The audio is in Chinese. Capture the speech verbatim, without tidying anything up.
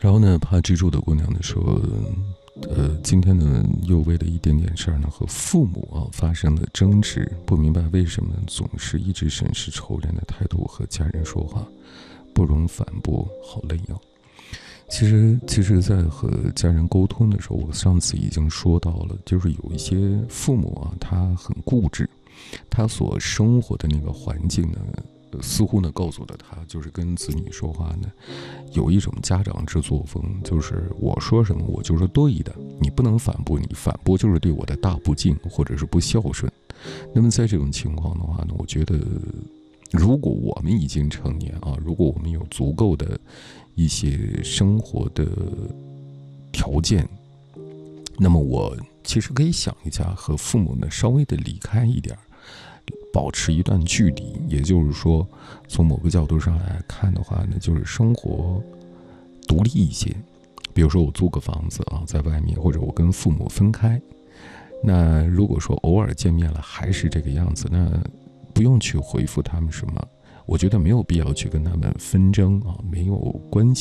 然后呢，怕记住的姑娘呢说，呃，今天呢又为了一点点事儿呢和父母啊发生了争执，不明白为什么总是一直审视仇人的态度和家人说话，不容反驳，好累哦。其实，其实，在和家人沟通的时候，我上次已经说到了，就是有一些父母啊，他很固执，他所生活的那个环境呢，似乎呢告诉了他，就是跟子女说话呢，有一种家长制作风，就是我说什么我就是对的，你不能反驳，你反驳就是对我的大不敬或者是不孝顺。那么在这种情况的话呢，我觉得如果我们已经成年啊，如果我们有足够的一些生活的条件，那么我其实可以想一下，和父母呢稍微的离开一点，保持一段距离。也就是说，从某个角度上来看的话呢，就是生活独立一些。比如说我租个房子啊，在外面，或者我跟父母分开。那如果说偶尔见面了还是这个样子，那不用去回复他们什么，我觉得没有必要去跟他们纷争啊，没有关系。